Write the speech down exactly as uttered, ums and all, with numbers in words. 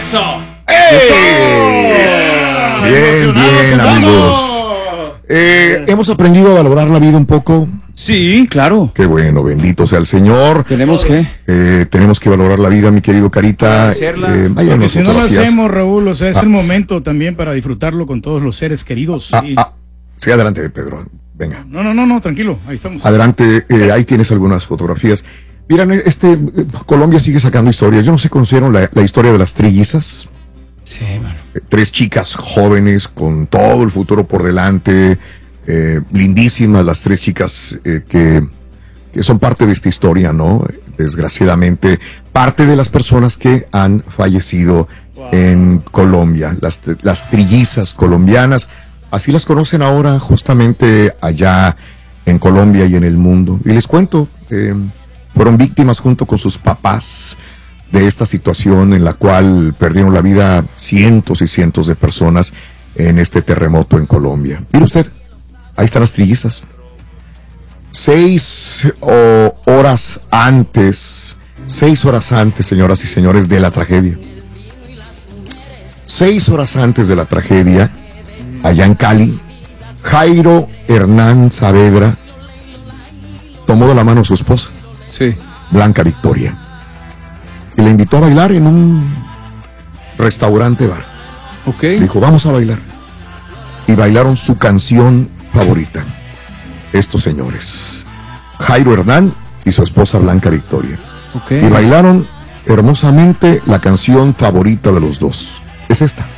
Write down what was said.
¡Eso! ¡Ey! Bien, bien, amigos. Eh, hemos aprendido a valorar la vida un poco. Sí, claro. Qué bueno, bendito sea el Señor. Tenemos que. Eh, tenemos que valorar la vida, mi querido Carita. Eh, Porque si no lo hacemos, Raúl, o sea, es ah. el momento también para disfrutarlo con todos los seres queridos. Ah, sí. ah. sí, adelante, Pedro. Venga. No, no, no, no, tranquilo, ahí estamos. Adelante, eh, ahí tienes algunas fotografías. Miren, este, Colombia sigue sacando historias. Yo no sé si conocieron la, la historia de las trillizas. Sí, bueno. Eh, tres chicas jóvenes con todo el futuro por delante. Eh, lindísimas las tres chicas eh, que, que son parte de esta historia, ¿no? Desgraciadamente, parte de las personas que han fallecido wow. en Colombia, las, las trillizas colombianas, así las conocen ahora justamente allá en Colombia y en el mundo. Y les cuento, eh, fueron víctimas junto con sus papás de esta situación en la cual perdieron la vida cientos y cientos de personas en este terremoto en Colombia. Mire usted, ahí están las trillizas. Seis oh, horas antes, seis horas antes, señoras y señores, de la tragedia. Seis horas antes de la tragedia, allá en Cali, Jairo Hernán Saavedra tomó de la mano a su esposa, sí. Blanca Victoria, y le invitó a bailar en un restaurante bar. Okay. Dijo, vamos a bailar. Y bailaron su canción favorita. Estos señores, Jairo Hernán y su esposa Blanca Victoria. Okay. Y bailaron hermosamente la canción favorita de los dos. Es esta.